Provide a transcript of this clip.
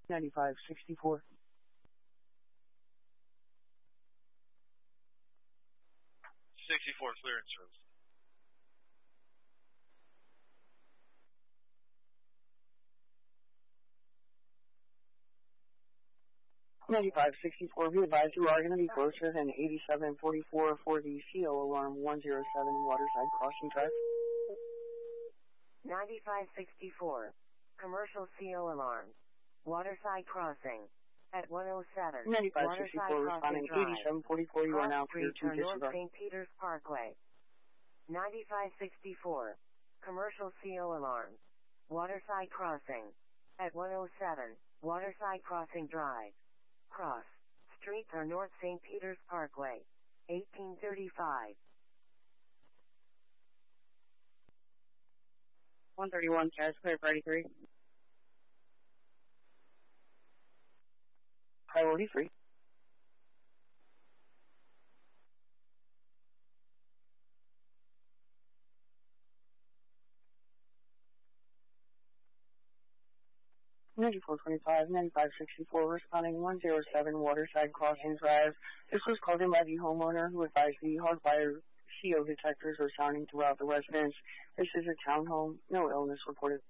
9564. 64 clearance service. 9564, be advised you are going to be closer than 8744 for the CO alarm 107 Waterside Crossing Drive. 9564, commercial CO alarm, Waterside Crossing, at 107, 9564, responding 8744, you are now clear to North disregard. St. Peter's Parkway. 9564, commercial CO alarm, Waterside Crossing, at 107, Waterside Crossing Drive. Cross streets are North St. Peter's Parkway, 1835. 131, Cash Clear, Friday 3. Priority 3. Ninety-four 25, 9564, responding 107 Waterside Crossing Drive. This was called in by the homeowner who advised the hardwired CO detectors are sounding throughout the residence. This is a townhome, no illness reported.